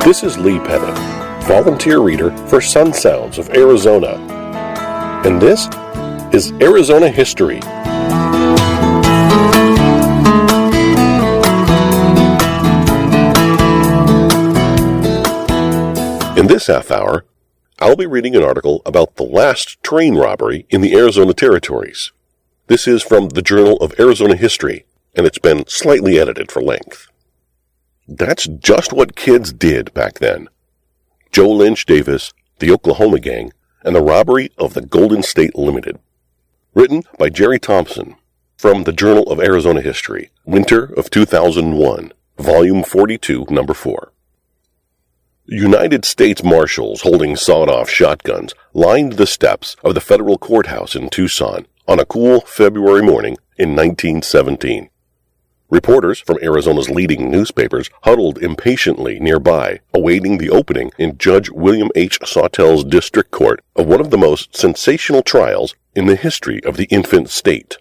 This is Lee Pettit, volunteer reader for Sun Sounds of Arizona. And this is Arizona History. In this half hour, I'll be reading an article about the last train robbery in the Arizona Territories. This is from the Journal of Arizona History, and it's been slightly edited for length. That's just what kids did back then. Joe Lynch Davis, the Oklahoma Gang, and the robbery of the Golden State Limited. Written by Jerry Thompson from the Journal of Arizona History, winter of 2001, volume 42, number 4. United States Marshals holding sawed-off shotguns lined the steps of the federal courthouse in Tucson on a cool February morning in 1917. Reporters from Arizona's leading newspapers huddled impatiently nearby, awaiting the opening in Judge William H. Sawtell's district court of one of the most sensational trials in the history of the infant state.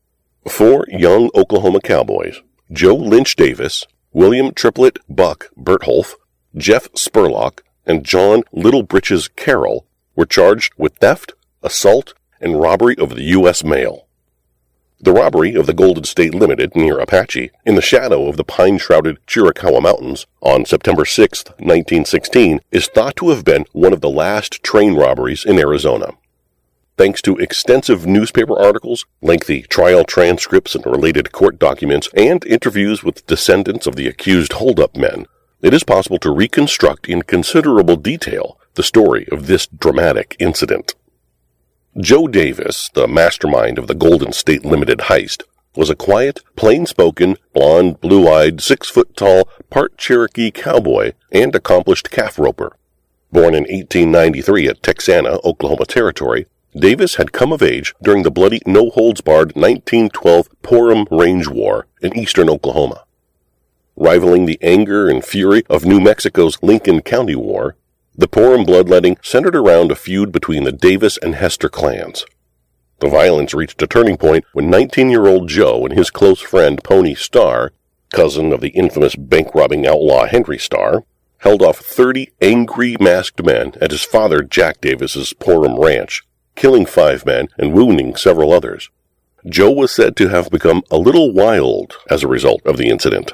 4 young Oklahoma cowboys, Joe Lynch Davis, William Triplet Buck Bertholf, Jeff Spurlock, and John Little Britches Carroll, were charged with theft, assault, and robbery of the U.S. mail. The robbery of the Golden State Limited near Apache, in the shadow of the pine-shrouded Chiricahua Mountains, on September 6, 1916, is thought to have been one of the last train robberies in Arizona. Thanks to extensive newspaper articles, lengthy trial transcripts and related court documents, and interviews with descendants of the accused hold-up men, it is possible to reconstruct in considerable detail the story of this dramatic incident. Joe Davis, the mastermind of the Golden State Limited heist, was a quiet, plain-spoken, blond, blue-eyed, 6-foot-tall, part Cherokee cowboy and accomplished calf roper. Born in 1893 at Texana, Oklahoma Territory, Davis had come of age during the bloody no-holds-barred 1912 Purim Range War in eastern Oklahoma. Rivaling the anger and fury of New Mexico's Lincoln County War, the Purim bloodletting centered around a feud between the Davis and Hester clans. The violence reached a turning point when 19-year-old Joe and his close friend Pony Starr, cousin of the infamous bank-robbing outlaw Henry Starr, held off 30 angry masked men at his father Jack Davis's Purim ranch, killing 5 men and wounding several others. Joe was said to have become a little wild as a result of the incident.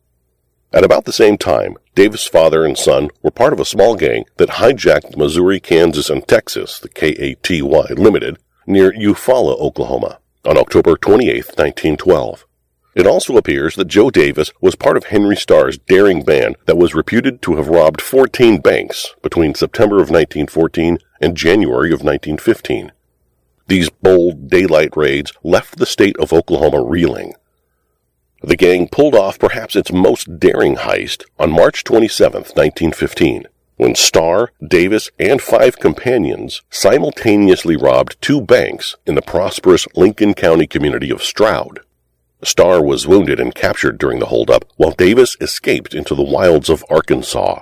At about the same time, Davis' father and son were part of a small gang that hijacked Missouri, Kansas, and Texas, the KATY Limited, near Eufaula, Oklahoma, on October 28, 1912. It also appears that Joe Davis was part of Henry Starr's daring band that was reputed to have robbed 14 banks between September of 1914 and January of 1915. These bold daylight raids left the state of Oklahoma reeling. The gang pulled off perhaps its most daring heist on March 27, 1915, when Starr, Davis, and 5 companions simultaneously robbed 2 banks in the prosperous Lincoln County community of Stroud. Starr was wounded and captured during the holdup, while Davis escaped into the wilds of Arkansas.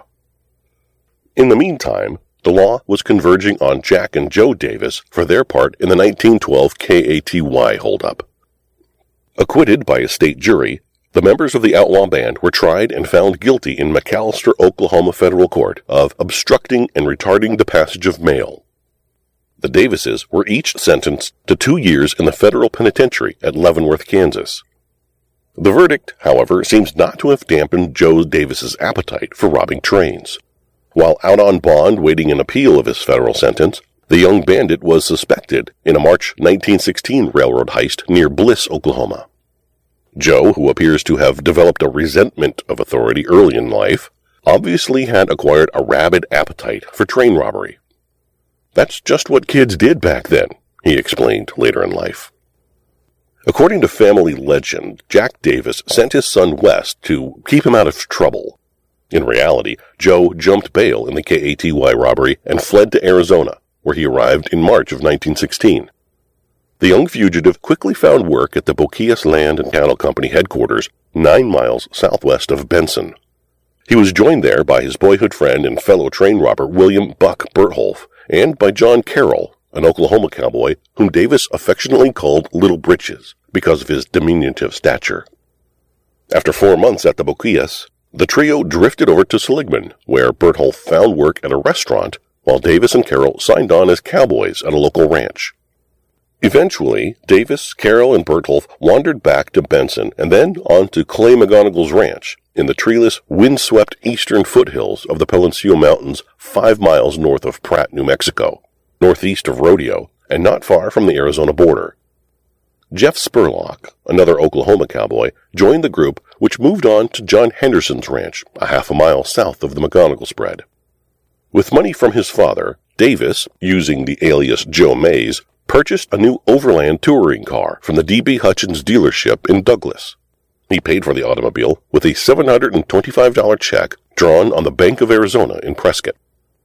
In the meantime, the law was converging on Jack and Joe Davis for their part in the 1912 KATY holdup. Acquitted by a state jury, the members of the outlaw band were tried and found guilty in McAlester, Oklahoma Federal Court of obstructing and retarding the passage of mail. The Davises were each sentenced to 2 years in the federal penitentiary at Leavenworth, Kansas. The verdict, however, seems not to have dampened Joe Davis's appetite for robbing trains. While out on bond waiting an appeal of his federal sentence, the young bandit was suspected in a March 1916 railroad heist near Bliss, Oklahoma. Joe, who appears to have developed a resentment of authority early in life, obviously had acquired a rabid appetite for train robbery. That's just what kids did back then, he explained later in life. According to family legend, Jack Davis sent his son west to keep him out of trouble. In reality, Joe jumped bail in the KATY robbery and fled to Arizona, where he arrived in March of 1916. The young fugitive quickly found work at the Boquillas Land and Cattle Company headquarters 9 miles southwest of Benson. He was joined there by his boyhood friend and fellow train robber William Buck Bertholf and by John Carroll, an Oklahoma cowboy whom Davis affectionately called Little Britches because of his diminutive stature. After 4 months at the Boquillas, The trio drifted over to Seligman, where Bertholf found work at a restaurant, while Davis and Carroll signed on as cowboys at a local ranch. Eventually, Davis, Carroll, and Bertholf wandered back to Benson and then on to Clay McGonigle's ranch in the treeless, windswept eastern foothills of the Peloncillo Mountains 5 miles north of Pratt, New Mexico, northeast of Rodeo, and not far from the Arizona border. Jeff Spurlock, another Oklahoma cowboy, joined the group, which moved on to John Henderson's ranch, a half a mile south of the McGonigle spread. With money from his father, Davis, using the alias Joe Mays, purchased a new overland touring car from the D.B. Hutchins dealership in Douglas. He paid for the automobile with a $725 check drawn on the Bank of Arizona in Prescott.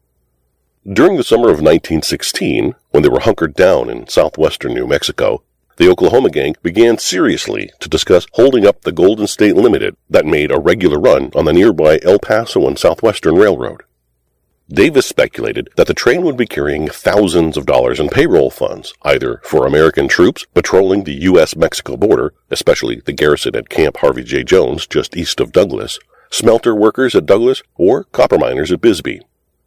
During the summer of 1916, when they were hunkered down in southwestern New Mexico, the Oklahoma gang began seriously to discuss holding up the Golden State Limited that made a regular run on the nearby El Paso and Southwestern Railroad. Davis speculated that the train would be carrying thousands of dollars in payroll funds, either for American troops patrolling the U.S.-Mexico border, especially the garrison at Camp Harvey J. Jones just east of Douglas, smelter workers at Douglas, or copper miners at Bisbee.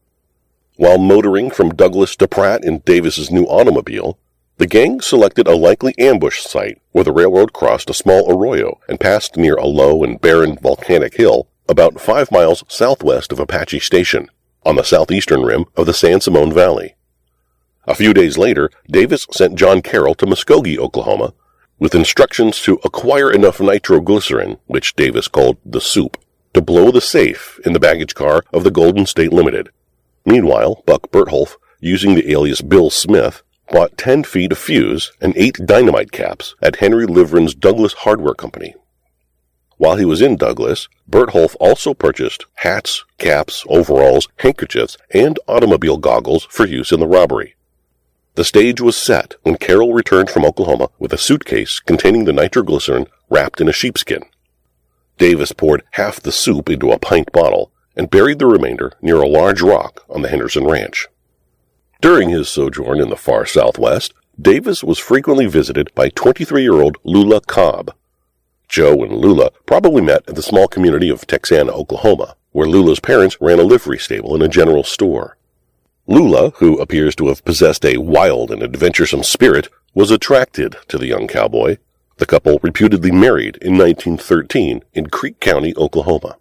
While motoring from Douglas to Pratt in Davis's new automobile, the gang selected a likely ambush site where the railroad crossed a small arroyo and passed near a low and barren volcanic hill about 5 miles southwest of Apache Station, on the southeastern rim of the San Simon Valley. A few days later, Davis sent John Carroll to Muskogee, Oklahoma, with instructions to acquire enough nitroglycerin, which Davis called the soup, to blow the safe in the baggage car of the Golden State Limited. Meanwhile, Buck Bertholf, using the alias Bill Smith, bought 10 feet of fuse and 8 dynamite caps at Henry Livren's Douglas Hardware Company. While he was in Douglas, Bertholf also purchased hats, caps, overalls, handkerchiefs, and automobile goggles for use in the robbery. The stage was set when Carroll returned from Oklahoma with a suitcase containing the nitroglycerin wrapped in a sheepskin. Davis poured half the soup into a pint bottle and buried the remainder near a large rock on the Henderson Ranch. During his sojourn in the far southwest, Davis was frequently visited by 23-year-old Lula Cobb. Joe and Lula probably met at the small community of Texana, Oklahoma, where Lula's parents ran a livery stable and a general store. Lula, who appears to have possessed a wild and adventuresome spirit, was attracted to the young cowboy. The couple reputedly married in 1913 in Creek County, Oklahoma.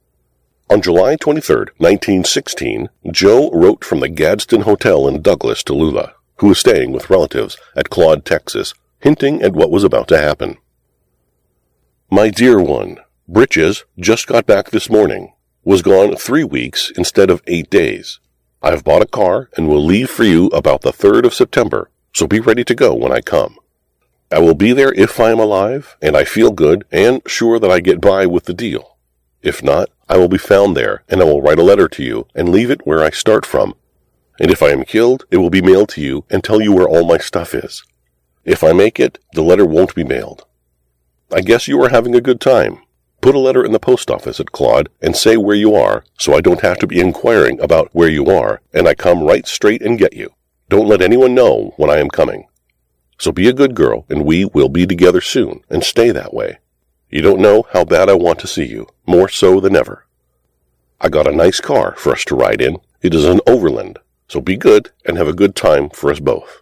On July 23, 1916, Joe wrote from the Gadsden Hotel in Douglas to Lula, who was staying with relatives at Claude, Texas, hinting at what was about to happen. My dear one, Britches just got back this morning. Was gone 3 weeks instead of 8 days. I have bought a car and will leave for you about the 3rd of September, so be ready to go when I come. I will be there if I am alive, and I feel good and sure that I get by with the deal. If not, I will be found there, and I will write a letter to you and leave it where I start from. And if I am killed, it will be mailed to you and tell you where all my stuff is. If I make it, the letter won't be mailed. I guess you are having a good time. Put a letter in the post office at Claude and say where you are, so I don't have to be inquiring about where you are, and I come right straight and get you. Don't let anyone know when I am coming. So be a good girl, and we will be together soon, and stay that way. You don't know how bad I want to see you, more so than ever. I got a nice car for us to ride in. It is an Overland, so be good and have a good time for us both.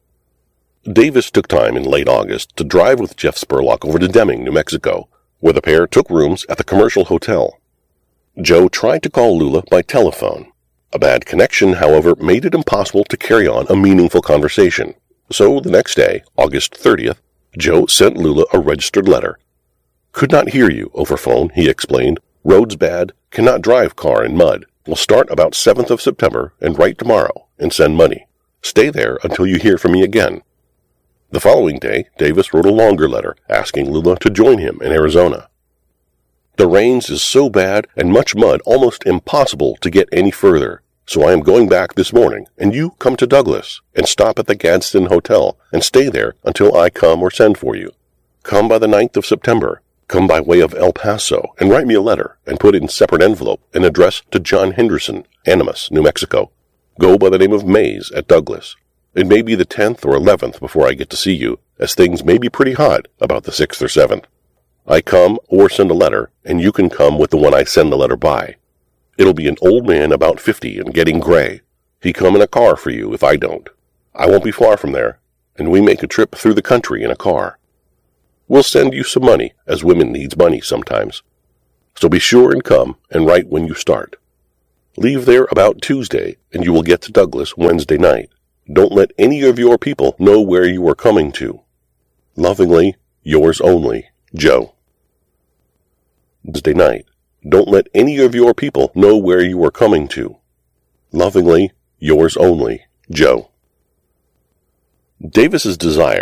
Davis took time in late August to drive with Jeff Spurlock over to Deming, New Mexico, where the pair took rooms at the Commercial Hotel. Joe tried to call Lula by telephone. A bad connection, however, made it impossible to carry on a meaningful conversation. So the next day, August 30th, Joe sent Lula a registered letter. Could not hear you over phone, he explained. Roads bad, cannot drive car in mud. Will start about 7th of September and write tomorrow and send money. Stay there until you hear from me again. The following day, Davis wrote a longer letter asking Lula to join him in Arizona. The rains is so bad and much mud almost impossible to get any further, so I am going back this morning, and you come to Douglas and stop at the Gadsden Hotel and stay there until I come or send for you. Come by the 9th of September. Come by way of El Paso and write me a letter and put in separate envelope an address to John Henderson, Animas, New Mexico. Go by the name of Mays at Douglas. It may be the 10th or 11th before I get to see you, as things may be pretty hot about the 6th or 7th. I come or send a letter, and you can come with the one I send the letter by. It'll be an old man about 50 and getting gray. He come in a car for you if I don't. I won't be far from there, and we make a trip through the country in a car. We'll send you some money, as women needs money sometimes. So be sure and come and write when you start. Leave there about Tuesday, and you will get to Douglas Wednesday night. Don't let any of your people know where you are coming to. Lovingly, yours only, Joe. Wednesday night. Don't let any of your people know where you are coming to. Lovingly, yours only, Joe. Davis's desire